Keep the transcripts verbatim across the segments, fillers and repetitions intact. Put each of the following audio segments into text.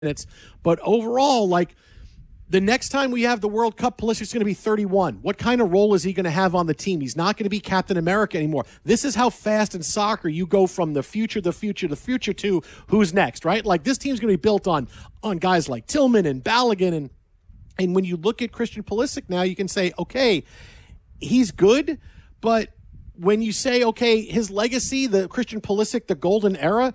minutes. But overall, like, the next time we have the World Cup, Pulisic's going to be thirty-one. What kind of role is he going to have on the team? He's not going to be Captain America anymore. This is how fast in soccer you go from the future, the future, the future to who's next, right? Like, this team's going to be built on on guys like Tillman and Balogun. And, and when you look at Christian Pulisic now, you can say, okay, he's good, but when you say, okay, his legacy, the Christian Pulisic, the golden era,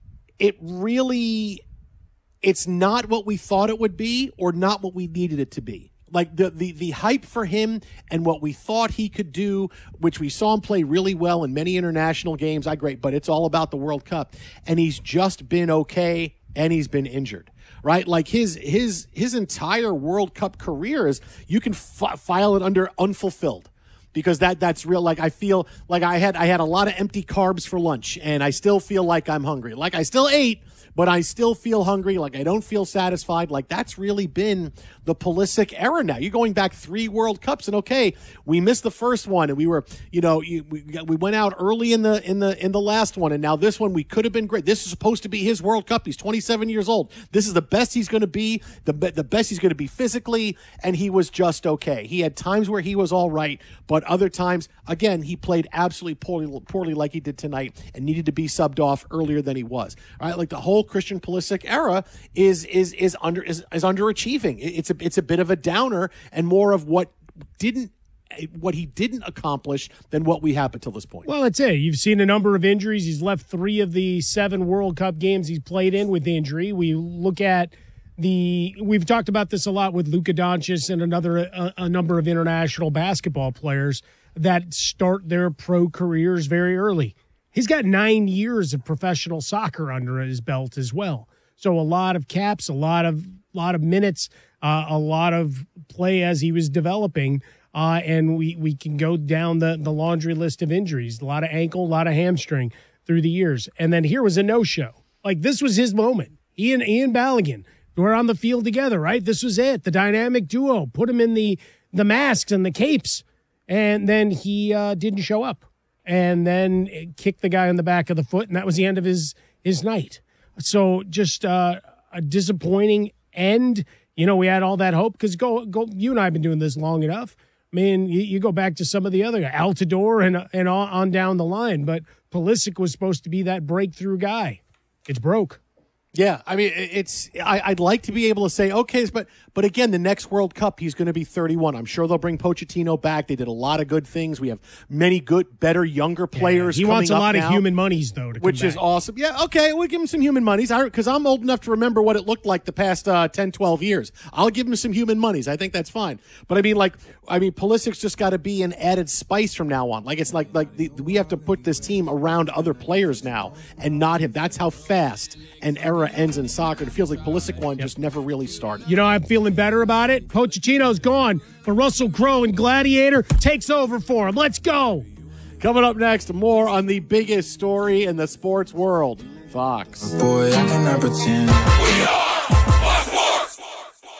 it really... it's not what we thought it would be or not what we needed it to be. Like the, the, the hype for him and what we thought he could do, which we saw him play really well in many international games. I great, but it's all about the World Cup. And he's just been okay, and he's been injured, right? Like his his his entire World Cup career is, you can f- file it under unfulfilled. Because that that's real. Like, I feel like I had I had a lot of empty carbs for lunch, and I still feel like I'm hungry. Like, I still ate, but I still feel hungry. Like, I don't feel satisfied. Like, that's really been the Pulisic era now. You're going back three World Cups, and okay, we missed the first one, and we were, you know, you, we we went out early in the in the in the last one, and now this one we could have been great. This is supposed to be his World Cup. He's twenty-seven years old. This is the best he's going to be, the the best he's going to be physically, and he was just okay. He had times where he was all right, but other times, again, he played absolutely poorly, poorly like he did tonight, and needed to be subbed off earlier than he was. All right, like the whole Christian Pulisic era is is is under is, is underachieving. It's a it's a bit of a downer, and more of what didn't what he didn't accomplish than what we have until this point. Well, that's it. You've seen a number of injuries. He's left three of the seven World Cup games he's played in with injury. We look at the we've talked about this a lot with Luka Doncic and another a, a number of international basketball players that start their pro careers very early. He's got nine years of professional soccer under his belt as well. So a lot of caps, a lot of lot of minutes, uh, a lot of play as he was developing. Uh, and we, we can go down the, the laundry list of injuries, a lot of ankle, a lot of hamstring through the years. And then here was a no-show. Like, this was his moment. He and Ian Balogun were on the field together, right? This was it. The dynamic duo. Put him in the, the masks and the capes. And then he uh, didn't show up. And then kicked the guy on the back of the foot, and that was the end of his his night. So just uh, a disappointing end. You know, we had all that hope because go go. You and I have been doing this long enough. I mean, you, you go back to some of the other Altidore and and on, on down the line, but Pulisic was supposed to be that breakthrough guy. It's broke. Yeah, I mean, it's. I, I'd like to be able to say, okay, but but again, the next World Cup, he's going to be thirty-one. I'm sure they'll bring Pochettino back. They did a lot of good things. We have many good, better, younger players. Yeah, he wants a lot now, of human monies, though, to come which back. is awesome. Yeah, okay, we'll give him some human monies because I'm old enough to remember what it looked like the past uh, ten, twelve years. I'll give him some human monies. I think that's fine. But I mean, like, I mean, Pulisic's just got to be an added spice from now on. Like, it's like like the, we have to put this team around other players now and not him. That's how fast an era ends in soccer. It feels like Pulisic one yep. just never really started. You know, I'm feeling better about it. Pochettino's gone, but Russell Crowe and Gladiator takes over for him. Let's go. Coming up next, more on the biggest story in the sports world. Fox. Boy, I cannot pretend. We are Fox Sports.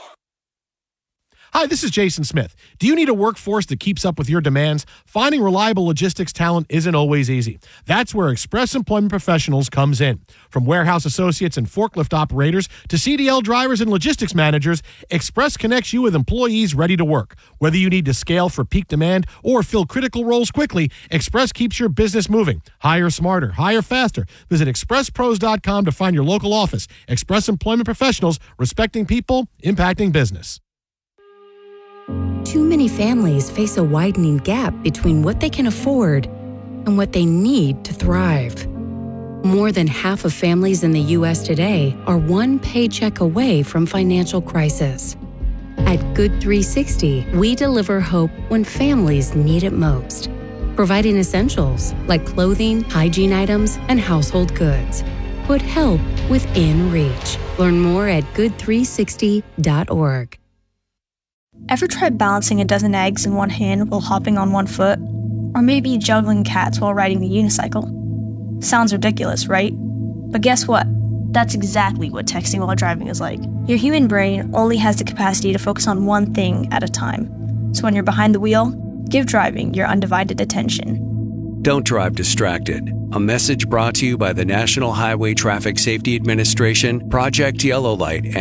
Hi, this is Jason Smith. Do you need a workforce that keeps up with your demands? Finding reliable logistics talent isn't always easy. That's where Express Employment Professionals comes in. From warehouse associates and forklift operators to C D L drivers and logistics managers, Express connects you with employees ready to work. Whether you need to scale for peak demand or fill critical roles quickly, Express keeps your business moving. Hire smarter, hire faster. Visit express pros dot com to find your local office. Express Employment Professionals, respecting people, impacting business. Too many families face a widening gap between what they can afford and what they need to thrive. More than half of families in the U S today are one paycheck away from financial crisis. At Good three sixty, we deliver hope when families need it most, providing essentials like clothing, hygiene items, and household goods. Put help within reach. Learn more at good three sixty dot org. Ever tried balancing a dozen eggs in one hand while hopping on one foot? Or maybe juggling cats while riding the unicycle? Sounds ridiculous, right? But guess what? That's exactly what texting while driving is like. Your human brain only has the capacity to focus on one thing at a time. So when you're behind the wheel, give driving your undivided attention. Don't drive distracted. A message brought to you by the National Highway Traffic Safety Administration, Project Yellow Light,